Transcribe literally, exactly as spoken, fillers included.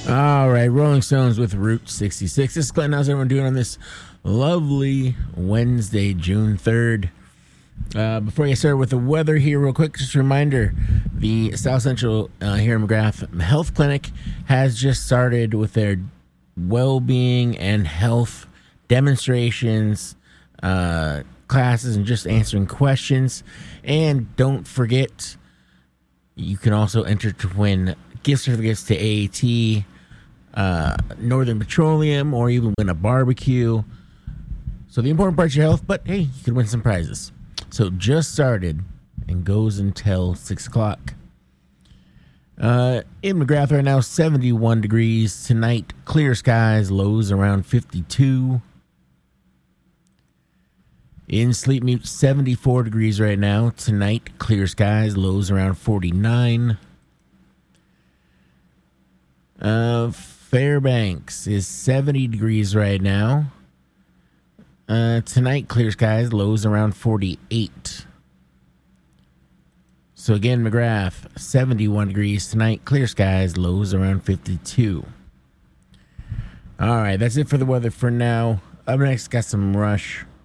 All right, Rolling Stones with Route sixty-six. This is Glenn. How's everyone doing on this lovely Wednesday, June third? Uh, before I get started with the weather here real quick, just a reminder, the South Central uh, here in McGrath Health Clinic has just started with their well-being and health demonstrations, uh, classes, and just answering questions. And don't forget, you can also enter to win gift certificates to A A T, uh, Northern Petroleum, or even win a barbecue. So the important part's your health, but hey, you could win some prizes. So just started and goes until six o'clock. Uh, in McGrath right now, seventy-one degrees. Tonight, clear skies, lows around fifty-two. In Sleep Mute, seventy-four degrees right now. Tonight, clear skies, lows around forty-nine. Uh, Fairbanks is seventy degrees right now. Uh, tonight, clear skies, lows around forty-eight. So again, McGrath, seventy-one degrees tonight, clear skies, lows around fifty-two. All right, that's it for the weather for now. Up next, got some Rush.